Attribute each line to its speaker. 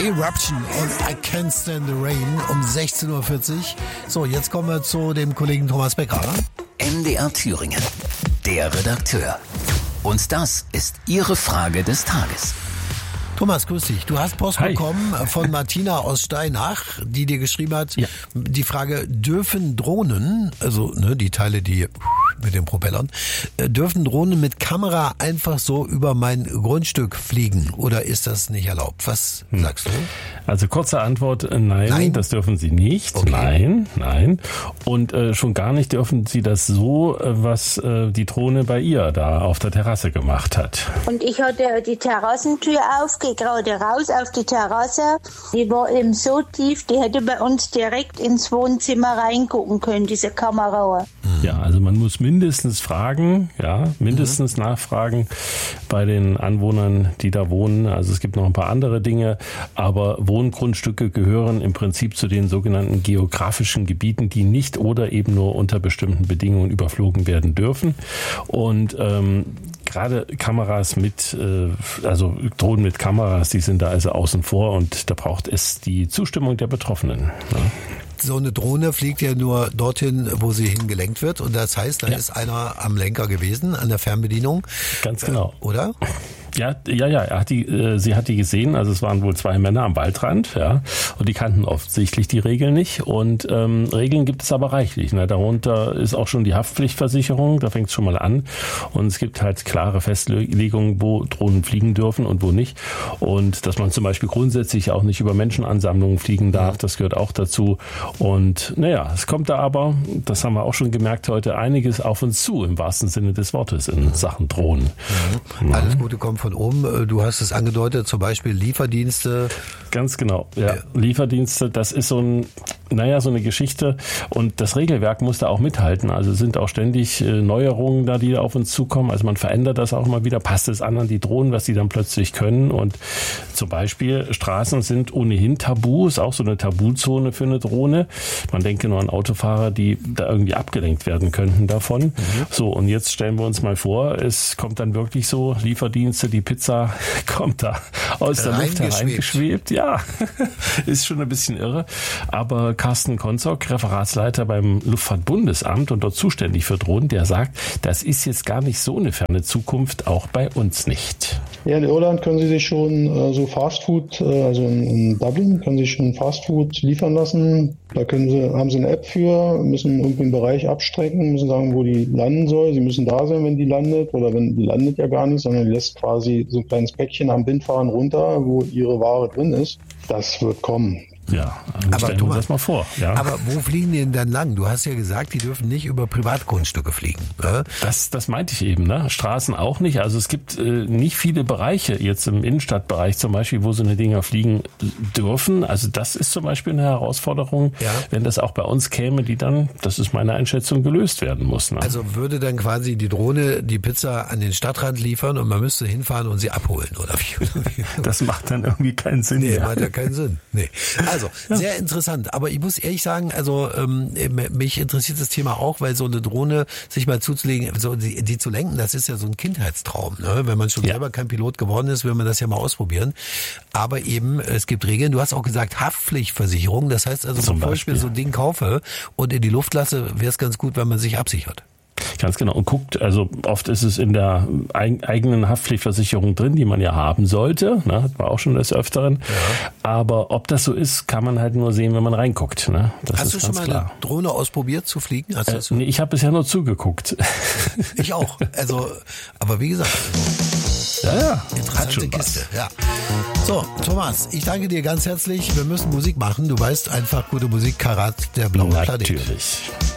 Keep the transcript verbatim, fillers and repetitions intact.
Speaker 1: Eruption und I Can't Stand the Rain um sechzehn Uhr vierzig. So, jetzt kommen wir zu dem Kollegen Thomas Becker.
Speaker 2: M D R Thüringen, der Redakteur. Und das ist Ihre Frage des Tages.
Speaker 1: Thomas, grüß dich. Du hast Post
Speaker 3: Hi.
Speaker 1: bekommen von Martina aus Steinach, die dir geschrieben hat,
Speaker 3: Ja.
Speaker 1: die Frage, dürfen Drohnen, also ne, die Teile, die mit den Propellern, äh, dürfen Drohnen mit Kamera einfach so über mein Grundstück fliegen oder ist das nicht erlaubt? Was hm. sagst du?
Speaker 3: Also kurze Antwort, äh, nein,
Speaker 1: Nein?
Speaker 3: das dürfen Sie nicht.
Speaker 1: Okay.
Speaker 3: Nein, nein. Und äh, schon gar nicht dürfen Sie das so, äh, was äh, die Drohne bei ihr da auf der Terrasse gemacht hat.
Speaker 4: Und ich hatte die Terrassentür auf, gehe gerade raus auf die Terrasse. Die war eben so tief, die hätte bei uns direkt ins Wohnzimmer reingucken können, diese Kamera.
Speaker 3: Ja, also man muss mindestens fragen, ja, mindestens mhm. nachfragen bei den Anwohnern, die da wohnen. Also es gibt noch ein paar andere Dinge, aber Wohngrundstücke gehören im Prinzip zu den sogenannten geografischen Gebieten, die nicht oder eben nur unter bestimmten Bedingungen überflogen werden dürfen. Und ähm, gerade Kameras mit, äh, also Drohnen mit Kameras, die sind da also außen vor und da braucht es die Zustimmung der Betroffenen. Ja.
Speaker 1: So eine Drohne fliegt ja nur dorthin, wo sie hingelenkt wird. Und das heißt, da ja. ist einer am Lenker gewesen, an der Fernbedienung.
Speaker 3: Ganz genau.
Speaker 1: Äh, oder?
Speaker 3: Ja, ja, ja. Er hat die, äh, sie hat die gesehen. Also es waren wohl zwei Männer am Waldrand, ja, und die kannten offensichtlich die Regeln nicht. Und ähm, Regeln gibt es aber reichlich. Ne? Darunter ist auch schon die Haftpflichtversicherung. Da fängt es schon mal an. Und es gibt halt klare Festlegungen, wo Drohnen fliegen dürfen und wo nicht. Und dass man zum Beispiel grundsätzlich auch nicht über Menschenansammlungen fliegen darf, das gehört auch dazu. Und naja, es kommt da aber, das haben wir auch schon gemerkt heute, einiges auf uns zu im wahrsten Sinne des Wortes in Sachen Drohnen.
Speaker 1: Mhm. Ja. Alles Gute kommt von oben. Du hast es angedeutet, zum Beispiel Lieferdienste.
Speaker 3: Ganz genau, ja. ja. Lieferdienste, das ist so ein, naja, so eine Geschichte und das Regelwerk muss da auch mithalten. Also sind auch ständig äh, Neuerungen da, die auf uns zukommen. Also man verändert das auch mal wieder, passt es an an die Drohnen, was die dann plötzlich können. Und zum Beispiel Straßen sind ohnehin tabu, ist auch so eine Tabuzone für eine Drohne. Man denke nur an Autofahrer, die da irgendwie abgelenkt werden könnten davon. Mhm. So, und jetzt stellen wir uns mal vor, es kommt dann wirklich so Lieferdienste, die Pizza kommt da aus der Luft hereingeschwebt. Ja, ist schon ein bisschen irre. Aber Carsten Konzok, Referatsleiter beim Luftfahrtbundesamt und dort zuständig für Drohnen, der sagt, das ist jetzt gar nicht so eine ferne Zukunft, auch bei uns nicht.
Speaker 5: Ja, in Irland können Sie sich schon äh, so Fastfood, äh, also in, in Dublin, können Sie schon Fastfood liefern lassen. Da können Sie, haben Sie eine App für, müssen irgendwie einen Bereich abstrecken, müssen sagen, wo die landen soll. Sie müssen da sein, wenn die landet, oder wenn die landet ja gar nicht, sondern die lässt quasi so ein kleines Päckchen am Bindfahren runter, wo ihre Ware drin ist. Das wird kommen.
Speaker 3: Ja, aber stellen wir uns das mal vor. Ja.
Speaker 1: Aber wo fliegen die denn dann lang? Du hast ja gesagt, die dürfen nicht über Privatgrundstücke fliegen. Äh?
Speaker 3: Das, das meinte ich eben, ne? Straßen auch nicht. Also es gibt äh, nicht viele Bereiche, jetzt im Innenstadtbereich zum Beispiel, wo so eine Dinger fliegen dürfen. Also das ist zum Beispiel eine Herausforderung, ja. wenn das auch bei uns käme, die dann, das ist meine Einschätzung, gelöst werden muss. Ne?
Speaker 1: Also würde dann quasi die Drohne die Pizza an den Stadtrand liefern und man müsste hinfahren und sie abholen, oder wie?
Speaker 3: Das macht dann irgendwie keinen Sinn.
Speaker 1: Nee,
Speaker 3: mehr.
Speaker 1: macht ja keinen Sinn. Nee. Also, ja. sehr interessant. Aber ich muss ehrlich sagen, also ähm, mich interessiert das Thema auch, weil so eine Drohne sich mal zuzulegen, so die, die zu lenken, das ist ja so ein Kindheitstraum. Ne? Wenn man schon ja. selber kein Pilot geworden ist, will man das ja mal ausprobieren. Aber eben, es gibt Regeln. Du hast auch gesagt, Haftpflichtversicherung. Das heißt also,
Speaker 3: Zum
Speaker 1: bevor ich mir so ein Ding kaufe und in die Luft lasse, wäre es ganz gut, wenn man sich absichert.
Speaker 3: Ganz genau. Und guckt, also oft ist es in der eigenen Haftpflichtversicherung drin, die man ja haben sollte. Ne? Hat man auch schon des Öfteren. Ja. Aber ob das so ist, kann man halt nur sehen, wenn man reinguckt. Ne? Das
Speaker 1: Hast
Speaker 3: ist
Speaker 1: du schon mal
Speaker 3: klar.
Speaker 1: eine Drohne ausprobiert zu fliegen? Hast
Speaker 3: äh,
Speaker 1: das so?
Speaker 3: Nee, ich habe bisher nur zugeguckt.
Speaker 1: Ich auch. Also, aber wie gesagt,
Speaker 3: ja, ja.
Speaker 1: interessante Kiste. Ja. So, Thomas, ich danke dir ganz herzlich. Wir müssen Musik machen. Du weißt einfach, gute Musik, Karat, der blaue Planet.
Speaker 3: Natürlich.